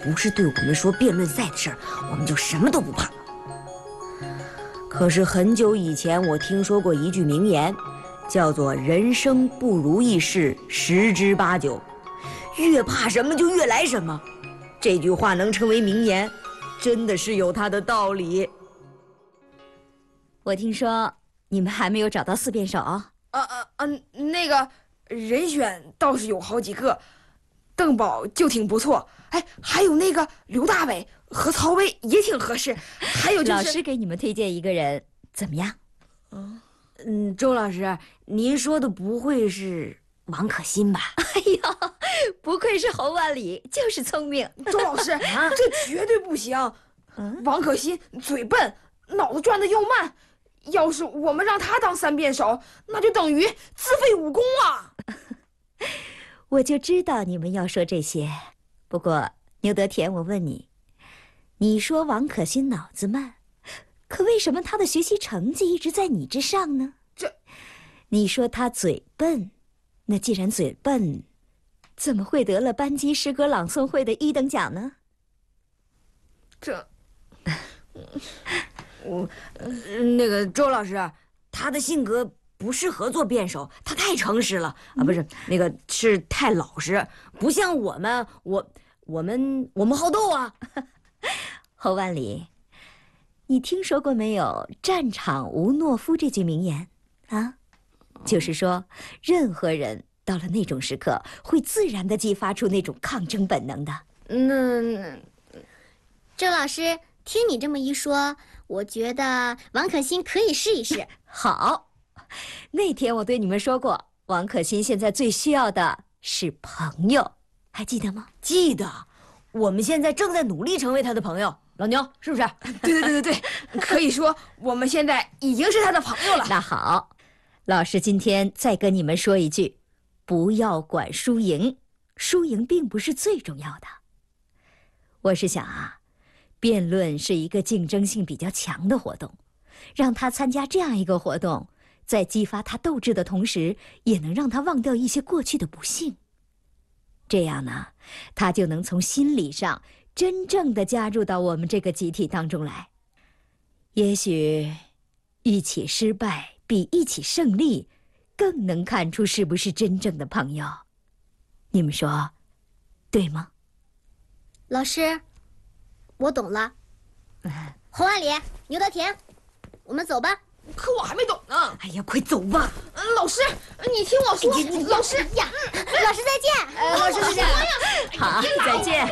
不是对我们说辩论赛的事儿，我们就什么都不怕。可是很久以前，我听说过一句名言，叫做“人生不如意事十之八九”，越怕什么就越来什么。这句话能成为名言，真的是有它的道理。 我听说你们还没有找到四辩手。 那个人选倒是有好几个，邓宝就挺不错，哎，还有那个刘大伟和曹薇也挺合适，还有就是老师给你们推荐一个人，怎么样？ 周老师，您说的不会是王可欣吧？ 哎呦，不愧是侯万里，就是聪明。 周老师，这绝对不行。王可欣嘴笨，脑子转得又慢，要是我们让他当三辩手，那就等于自废武功啊！ 我就知道你们要说这些。不过牛德田，我问你，你说王可欣脑子慢，可为什么他的学习成绩一直在你之上呢？你说他嘴笨，那既然嘴笨，怎么会得了班级诗歌朗诵会的1等奖呢？ 那个周老师，他的性格不适合做辩手，他太诚实了啊，不是那个是太老实，不像我们，我们好斗啊。 侯万里，你听说过没有“战场无懦夫”这句名言啊？就是说，任何人到了那种时刻，会自然地激发出那种抗争本能的。 周老师，听你这么一说，我觉得王可欣可以试一试。 好，那天我对你们说过，王可欣现在最需要的是朋友，还记得吗？ 记得，我们现在正在努力成为他的朋友。老牛，是不是？ 对，可以说我们现在已经是他的朋友了。 那好，老师今天再跟你们说一句，不要管输赢，输赢并不是最重要的。我是想啊，辩论是一个竞争性比较强的活动，让他参加这样一个活动，在激发他斗志的同时，也能让他忘掉一些过去的不幸。这样呢，他就能从心理上真正的加入到我们这个集体当中来。也许一起失败比一起胜利更能看出是不是真正的朋友，你们说对吗？ 老师，我懂了。侯万里、牛德田，我们走吧。 可我还没懂呢。 哎呀，快走吧！ 老师，你听我说。老师呀，老师再见。 老师再见。 好，再见。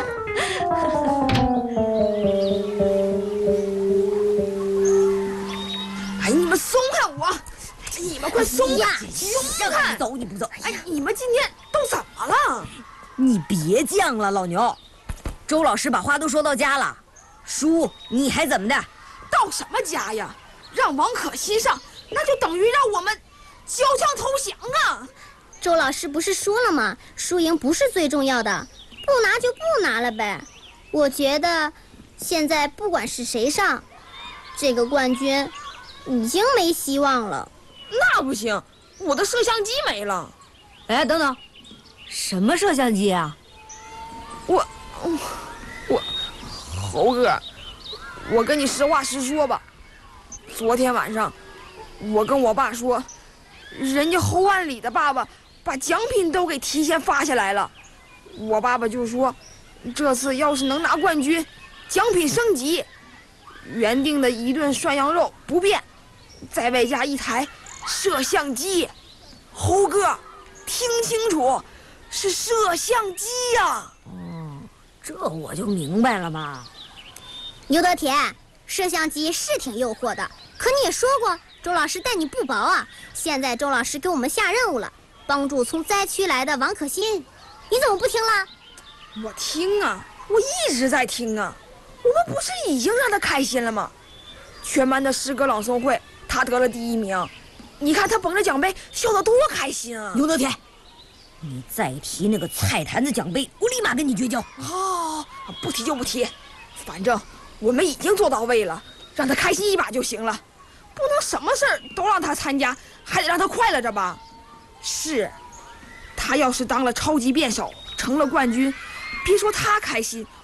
哎，你们松开我！你们快松开！ 让你走你不走？ 哎，你们今天都怎么了？ 你别犟了，老牛。周老师把话都说到家了，输你还怎么的？ 到什么家呀？让王可欣上，那就等于让我们交枪投降啊！ 周老师不是说了吗？输赢不是最重要的，不拿就不拿了呗。我觉得现在不管是谁上，这个冠军已经没希望了。 那不行，我的摄像机没了。 哎，等等，什么摄像机啊？ 我，猴哥，我跟你实话实说吧。昨天晚上，我跟我爸说，人家侯万里的爸爸把奖品都给提前发下来了。我爸爸就说，这次要是能拿冠军，奖品升级，原定的1顿涮羊肉不变，再外加1台摄像机。猴哥，听清楚，是摄像机呀！ 这我就明白了嘛。 牛德田，摄像机是挺诱惑的，可你也说过，周老师待你不薄啊。现在周老师给我们下任务了，帮助从灾区来的王可欣，你怎么不听了？ 我听啊，我一直在听啊。我们不是已经让他开心了吗？全班的诗歌朗诵会，他得了第1名。你看他捧着奖杯笑得多开心啊！ 牛德田，你再提那个菜坛子奖杯，我立马跟你绝交。 不提就不提，反正我们已经做到位了，让他开心一把就行了，不能什么事儿都让他参加，还得让他快乐着吧？是，他要是当了超级辩手，成了冠军，别说他开心，